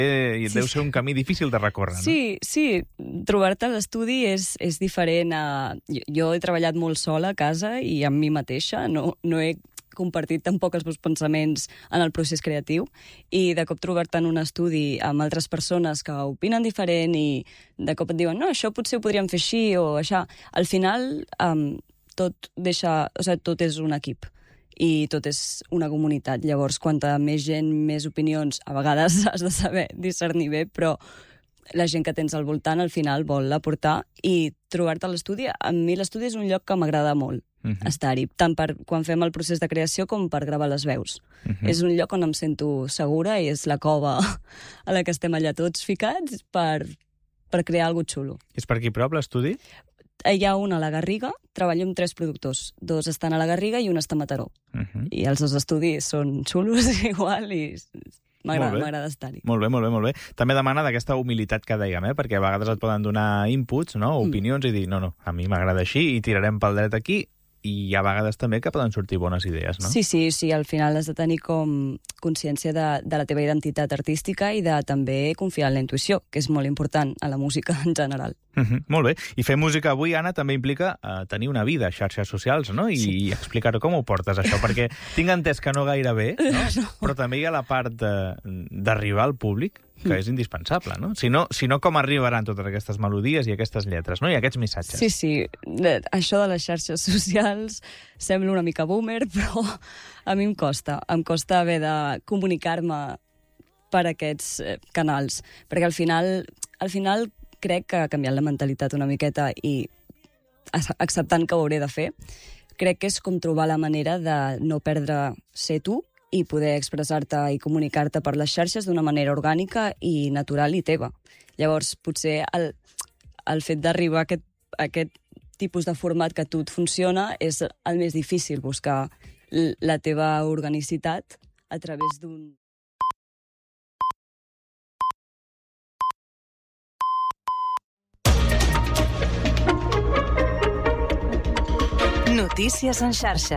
deu ser un camí difícil de recórrer, no? Sí, trobar-te a l'estudi és diferent. Jo he treballat molt sola a casa i amb mi mateixa, no he compartit tampoc els meus pensaments en el procés creatiu, i de cop trobar-te en un estudi amb altres persones que opinen diferent i de cop et diuen, no, això potser ho podríem fer així o això. Al final tot és un equip i tot és una comunitat. Llavors, quanta més gent, més opinions, a vegades has de saber discernir bé, però la gent que tens al voltant al final vol aportar, i trobar-te a l'estudi, a mi l'estudi és un lloc que m'agrada molt estar-hi, tant per quan fem el procés de creació com per gravar les veus. És un lloc on em sento segura i és la cova a la que estem allà tots ficats per crear alguna cosa xulo. És per aquí prop l'estudi? Hi ha un a la Garriga, treballo amb 3 productors. 2 estan a la Garriga i un està a Mataró. I els 2 estudis són xulos igual i m'agrada estar-hi. Molt bé. També demana d'aquesta humilitat que dèiem, perquè a vegades et poden donar inputs, no? Opinions, i dir, no, a mi m'agrada així i tirarem pel dret aquí, i hi ha vegades també que poden sortir bones idees, no? Sí, al final has de tenir com consciència de la teva identitat artística i de també confiar en la intuïció, que és molt important a la música en general. Molt bé. I fer música avui, Anna, també implica tenir una vida a xarxes socials, no? I explicar com ho portes, això, perquè tinc entès que no gaire bé, no? Però també hi ha la part d'arribar al públic, que és indispensable, no? Si no, com arribaran totes aquestes melodies i aquestes lletres, no? I aquests missatges. Sí. Això de les xarxes socials sembla una mica boomer, però a mi em costa haver de comunicar-me per aquests canals, perquè al final crec que canviant la mentalitat una miqueta i acceptant que ho hauré de fer, crec que és com trobar la manera de no perdre ser tu i poder expressar-te i comunicar-te per les xarxes d'una manera orgànica i natural i teva. Llavors, potser el fet d'arribar a aquest tipus de format que a tu et funciona és el més difícil, buscar la teva organicitat a través d'un... Notícies en xarxa.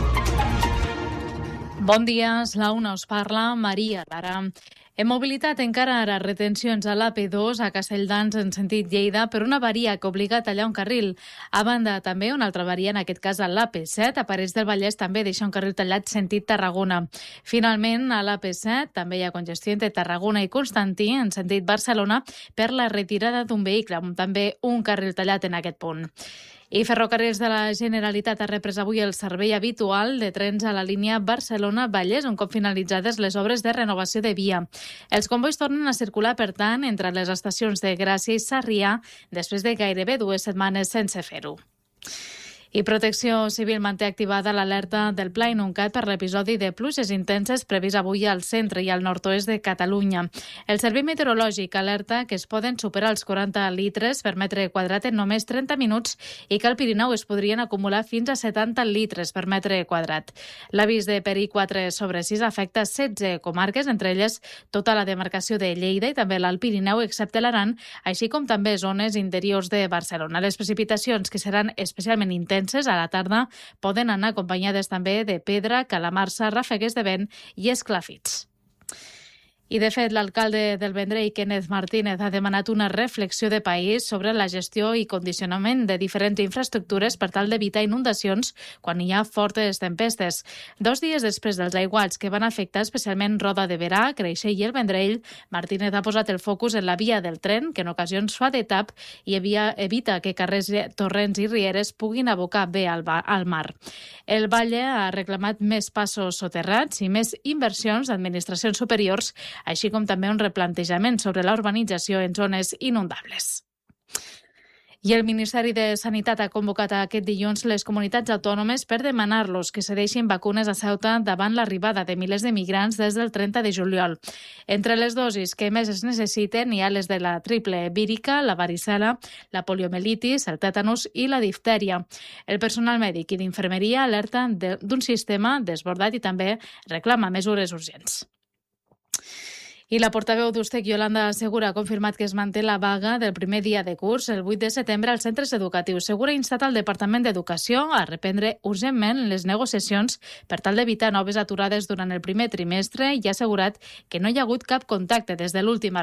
Bon dia, la una us parla Maria Lara. Hem mobilitat encara ara retencions a l'AP2 a Castelldans en sentit Lleida per una avaria que obliga a tallar un carril. A banda, també una altra avaria, en aquest cas a l'AP7, a Parets del Vallès també deixa un carril tallat sentit Tarragona. Finalment, a l'AP7 també hi ha congestió entre Tarragona i Constantí en sentit Barcelona per la retirada d'un vehicle, amb també un carril tallat en aquest punt. I Ferrocarrils de la Generalitat ha reprès avui el servei habitual de trens a la línia Barcelona-Vallès, un cop finalitzades les obres de renovació de via. Els convois tornen a circular, per tant, entre les estacions de Gràcia i Sarrià, després de gairebé 2 setmanes sense fer-ho. I Protecció Civil manté activada l'alerta del Pla Inuncat per l'episodi de pluges intenses previst avui al centre i al nord-oest de Catalunya. El Servei Meteorològic alerta que es poden superar els 40 litres per metre quadrat en només 30 minuts i que al Pirineu es podrien acumular fins a 70 litres per metre quadrat. L'avís de perill 4/6 afecta 16 comarques, entre elles tota la demarcació de Lleida i també l'Alt Pirineu, excepte l'Aran, així com també zones interiors de Barcelona. Les precipitacions, que seran especialment intenses a la tarda, poden anar acompanyades també de pedra, calamarsa, ràfegues de vent i esclafits. I, de fet, l'alcalde del Vendrell, Kenneth Martínez, ha demanat una reflexió de país sobre la gestió i condicionament de diferents infraestructures per tal d'evitar inundacions quan hi ha fortes tempestes. 2 dies després dels aiguats que van afectar especialment Roda de Berà, Creixell i el Vendrell, Martínez ha posat el focus en la via del tren, que en ocasions fa de tap i evita que carrers, torrents i rieres puguin abocar bé al mar. El Valle ha reclamat més passos soterrats i més inversions d'administracions superiors, així com també un replantejament sobre la urbanització en zones inundables. I el Ministeri de Sanitat ha convocat aquest dilluns les comunitats autònomes per demanar-los que cedeixin vacunes a Ceuta davant l'arribada de milers de migrants des del 30 de juliol. Entre les dosis que més es necessiten hi ha les de la triple vírica, la varicel·la, la poliomielitis, el tètanus i la diftèria. El personal mèdic i d'infermeria alerta d'un sistema desbordat i també reclama mesures urgents. I la portaveu d'Ustec, Yolanda Segura, ha confirmat que es manté la vaga del primer dia de curs, el 8 de setembre, als centres educatius. Segura ha instat al Departament d'Educació a reprendre urgentment les negociacions per tal d'evitar noves aturades durant el primer trimestre i ha assegurat que no hi ha hagut cap contacte des de l'última